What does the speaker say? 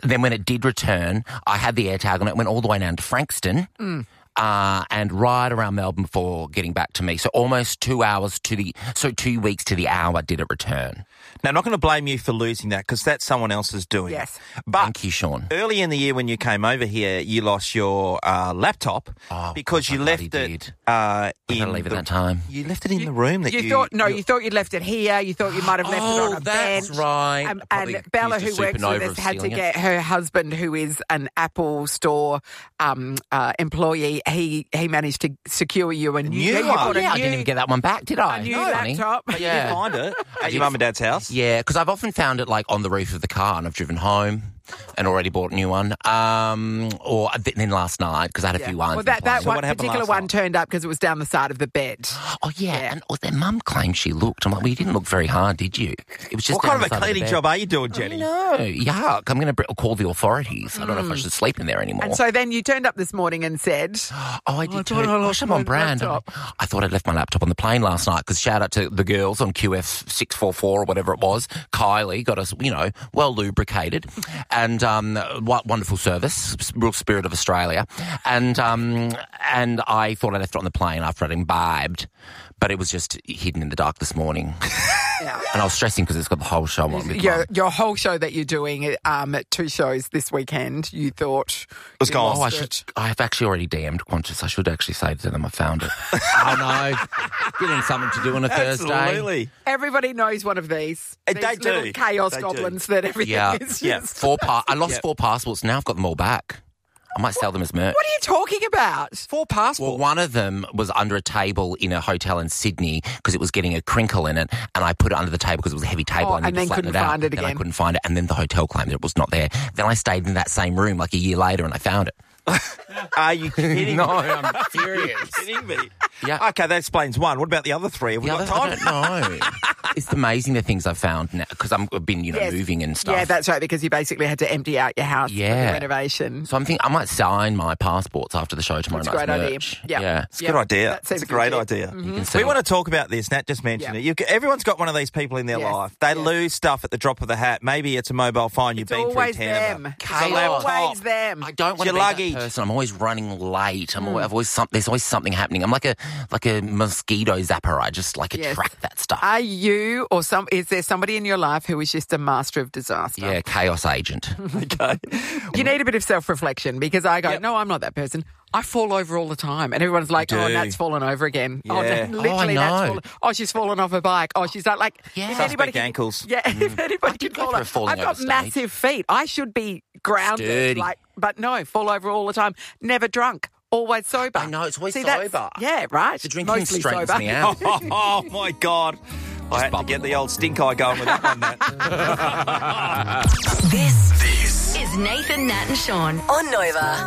then when it did return, I had the AirTag and it went all the way down to Frankston. And right around Melbourne before getting back to me. So almost 2 weeks to the hour did it return. Now, I'm not going to blame you for losing that because that's someone else's doing. Yes. But Thank you, Sean. early in the year when you came over here, you lost your laptop because you left it in leave at that time. You left it in the room that you thought you'd left it here. You thought you might have left it on a that's bench. right. And Bella, who works with us, had to get her husband, who is an Apple Store employee. He managed to secure you a new one. I didn't even get that one back, did I? A new laptop. But you did find it at your mum and dad's house? Yeah, because I've often found it like on the roof of the car and I've driven home and already bought a new one. Or then last night, because I had a few ones. Well, that what happened particular last one night? turned up because it was down the side of the bed. Oh, yeah. And their mum claimed she looked. I'm like, well, you didn't look very hard, did you? It was just What down kind of the a side the cleaning bed. job are you doing, Jenny? No, yuck. I'm going to call the authorities. I don't know if I should sleep in there anymore. And so then you turned up this morning and said... I did too. thought I lost Gosh, I'm on my brand. laptop. I thought I'd left my laptop on the plane last night because shout out to the girls on QF 644 or whatever it was. Kylie got us, well lubricated and what wonderful service, real spirit of Australia. And I thought I left it on the plane after I'd imbibed, but it was just hidden in the dark this morning. Yeah. And I was stressing because it's got the whole show on. Your whole show that you're doing, 2 shows this weekend, you thought... Was gone. I have actually already DM'd Qantas. I should actually say to them I found it. Oh, no. Getting something to do on a Thursday. Absolutely. Everybody knows one of these. They These do. little chaos They goblins do. that everything is just... I lost 4 passports. Now I've got them all back. I might sell them as merch. What are you talking about? 4 passports. Well, one of them was under a table in a hotel in Sydney because it was getting a crinkle in it, and I put it under the table because it was a heavy table. And then couldn't find it Then I again. couldn't find it, and then the hotel claimed that it was not there. Then I stayed in that same room like a year later, and I found it. Are you kidding No, me? I'm serious. Are you kidding me? Yeah. Okay, that explains one. What about the other 3? Have we got I time? don't know. It's amazing the things I've found now because I've been, Yes. moving and stuff. Yeah, that's right, because you basically had to empty out your house for the renovation. So I'm thinking I might sign my passports after the show tomorrow That's a night's great idea. merch. Yep. Yeah. It's a good idea. That It's seems a great legit. idea. You can We sell want to talk about this. Nat just mentioned Yeah. it. Everyone's got one of these people in their Yes. life. They Yes. lose stuff at the drop of the hat. Maybe it's a mobile phone. You've It's been through always 10 them. of them. It's It's a laptop. always them. I don't want Your to be luggage. that person. I'm always running late. There's always something happening. I'm like a mosquito zapper. I just attract that stuff. Are you is there somebody in your life who is just a master of disaster? Yeah, chaos agent. Okay. You need a bit of self-reflection because I go, no, I'm not that person. I fall over all the time. And everyone's like, You oh, do. Nat's fallen over again. Yeah. Oh, literally, Oh, I Nat's know. fallen. Oh, she's fallen off her bike. Oh, she's like, Yeah. if Suspect anybody can, ankles. Yeah, if anybody did can go fall through a over. falling I've got over stage. massive feet. I should be grounded. Sturdy. But no, fall over all the time. Never drunk. Always sober. I know, it's always that's- sober. Yeah, right. The drinking Mostly straightens sober. me out. Oh, my God. I had to bubbling get the old stink eye going with that one, Nat. This is Nathan, Nat and Sean on Nova.